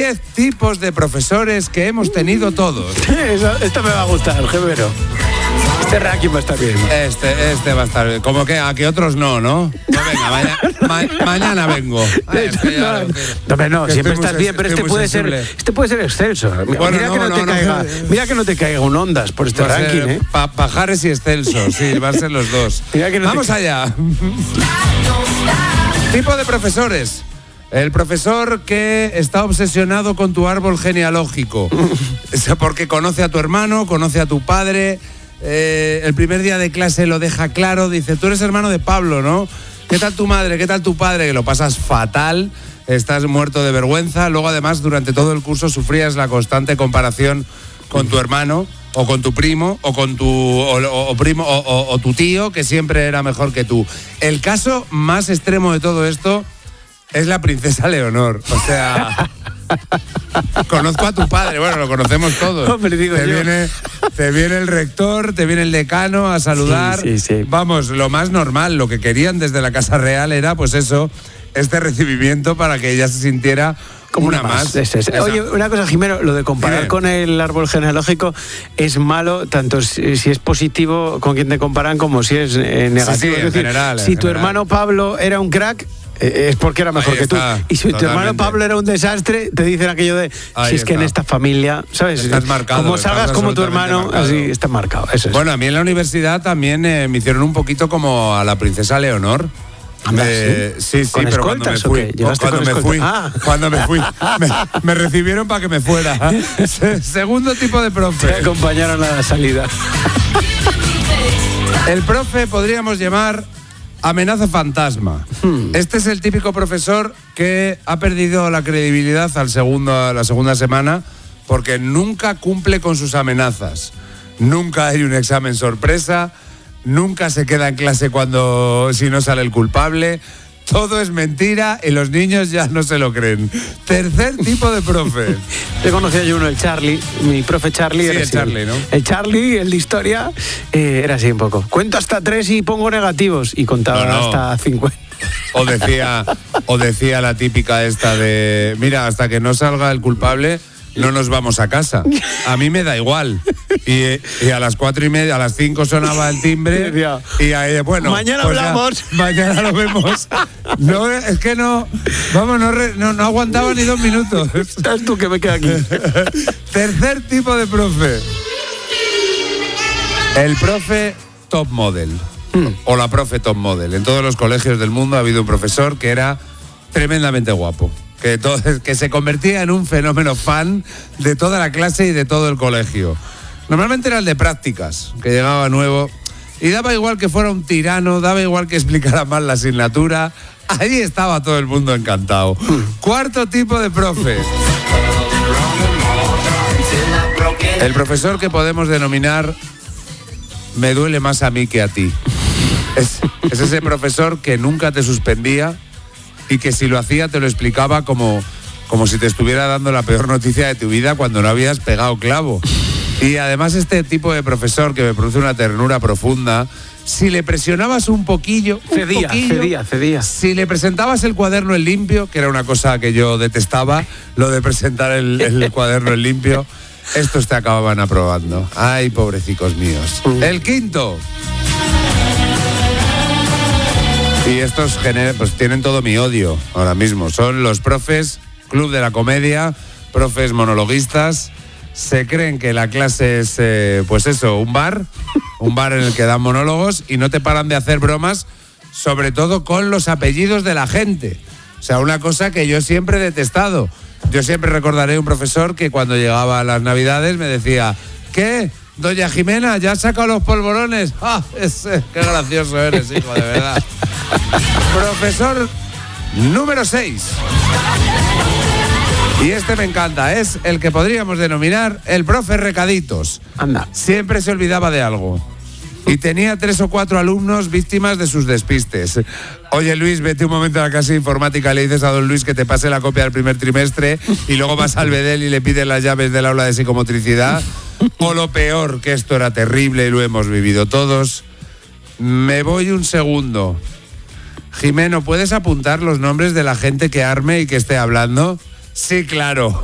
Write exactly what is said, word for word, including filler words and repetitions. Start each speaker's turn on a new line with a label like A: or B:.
A: diez tipos de profesores que hemos tenido todos.
B: Eso, esto me va a gustar, gemelo. Este ranking va a estar bien.
A: Este, este va a estar bien. Como que a que otros no, ¿no? Pues venga, mañana, ma, mañana vengo. Ay, es que
B: no, no, no, no siempre estás bien, pero este puede, ser, este puede ser excelso.
A: Bueno,
B: mira,
A: no,
B: que no
A: no,
B: te
A: no,
B: caiga,
A: no.
B: mira que no te caiga un Ondas por este
A: va
B: ranking, ¿eh?
A: Pa, pajares y excelsos, sí, van a ser los dos.
B: Que no
A: Vamos
B: te...
A: allá. Tipo de profesores. El profesor que está obsesionado con tu árbol genealógico. Porque conoce a tu hermano, conoce a tu padre. Eh, el primer día de clase lo deja claro. Dice, tú eres hermano de Pablo, ¿no? ¿Qué tal tu madre? ¿Qué tal tu padre? Que lo pasas fatal. Estás muerto de vergüenza. Luego, además, durante todo el curso sufrías la constante comparación con tu hermano, o con tu primo, o con tu o, o, o primo, o, o, o tu tío, que siempre era mejor que tú. El caso más extremo de todo esto es la princesa Leonor. O sea, conozco a tu padre, bueno, lo conocemos todos.
B: Hombre, digo
A: te,
B: yo.
A: viene, te viene el rector, te viene el decano a saludar.
B: Sí, sí, sí.
A: Vamos, lo más normal, lo que querían desde la Casa Real era, pues eso, este recibimiento para que ella se sintiera como una, una más. más.
B: Es, es. Oye, una cosa, Jimeno, lo de comparar Bien. con el árbol genealógico es malo, tanto si, si es positivo con quien te comparan como si es eh, negativo.
A: Sí, sí,
B: es
A: en
B: decir,
A: general,
B: si
A: en
B: tu
A: general.
B: hermano Pablo era un crack, eh, es porque era mejor
A: Ahí
B: que
A: está,
B: tú. Y si
A: totalmente.
B: tu hermano Pablo era un desastre, te dicen aquello de,
A: Ahí
B: si es
A: está.
B: que en esta familia, ¿sabes?
A: Estás marcado,
B: como
A: estás
B: salgas como tu hermano,
A: marcado.
B: así está marcado. Eso es.
A: Bueno, a mí en la universidad también eh, me hicieron un poquito como a la princesa Leonor.
B: Anda,
A: Eh, sí, sí,
B: ¿Con
A: pero cuando me
B: escoltas o
A: fui,
B: qué? ¿Llegaste
A: cuando
B: con
A: me fui,
B: escolta? Ah.
A: cuando me fui, me, me recibieron para que me fuera. Se- Segundo tipo de
B: Te
A: profe.
B: acompañaron a la salida.
A: El profe podríamos llamar amenaza fantasma.
B: Hmm.
A: Este es el típico profesor que ha perdido la credibilidad al segundo, a la segunda semana porque nunca cumple con sus amenazas. Nunca hay un examen sorpresa. Nunca se queda en clase cuando si no sale el culpable. Todo es mentira y los niños ya no se lo creen. Tercer tipo de profe.
B: Yo conocía yo uno, el Charlie, mi profe Charlie.
A: Sí,
B: era
A: el
B: así.
A: Charlie, ¿no?
B: El Charlie, el de historia, eh, era así un poco. Cuento hasta tres y pongo negativos. Y contaba
A: No, no.
B: hasta cincuenta.
A: O decía, o decía la típica esta de, mira, hasta que no salga el culpable, no nos vamos a casa. A mí me da igual. Y, y a las cuatro y media, a las cinco sonaba el timbre. Y ahí, bueno,
B: Mañana
A: pues ya,
B: hablamos.
A: mañana lo vemos. No, es que no, vamos, no, re- no, no aguantaba ni dos minutos.
B: Estás tú que me queda aquí.
A: Tercer tipo de profe. El profe top model. O la profe top model. En todos los colegios del mundo ha habido un profesor que era tremendamente guapo. Que, todo, que se convertía en un fenómeno fan de toda la clase y de todo el colegio. Normalmente era el de prácticas, que llegaba nuevo. Y daba igual que fuera un tirano, daba igual que explicara mal la asignatura. Ahí estaba todo el mundo encantado. Cuarto tipo de profe. El profesor que podemos denominar me duele más a mí que a ti. Es, es ese profesor que nunca te suspendía y que si lo hacía te lo explicaba como, como si te estuviera dando la peor noticia de tu vida cuando no habías pegado clavo. Y además este tipo de profesor que me produce una ternura profunda, si le presionabas un poquillo, un
B: Cedía,
A: poquillo,
B: cedía, cedía.
A: si le presentabas el cuaderno en limpio, que era una cosa que yo detestaba, lo de presentar el, el cuaderno en limpio, estos te acababan aprobando. Ay, pobrecicos míos. El quinto. Y estos gener- pues tienen todo mi odio ahora mismo. Son los profes, club de la comedia, profes monologuistas. Se creen que la clase es, eh, pues eso, un bar, un bar en el que dan monólogos y no te paran de hacer bromas, sobre todo con los apellidos de la gente. O sea, una cosa que yo siempre he detestado. Yo siempre recordaré un profesor que cuando llegaba a las Navidades me decía, ¿qué? Doña Jimena, ¿ya has sacado los polvorones? ¡Ah! Ese, ¡qué gracioso eres, hijo, de verdad! Profesor número seis. Y este me encanta, es el que podríamos denominar el profe recaditos.
B: Anda.
A: Siempre se olvidaba de algo. Y tenía tres o cuatro alumnos víctimas de sus despistes. Oye, Luis, vete un momento a la clase de informática, le dices a don Luis que te pase la copia del primer trimestre y luego vas al Bedel y le pides las llaves del aula de psicomotricidad. O lo peor, que esto era terrible y lo hemos vivido todos. Me voy un segundo. Jimeno, ¿puedes apuntar los nombres de la gente que arme y que esté hablando? Sí, claro.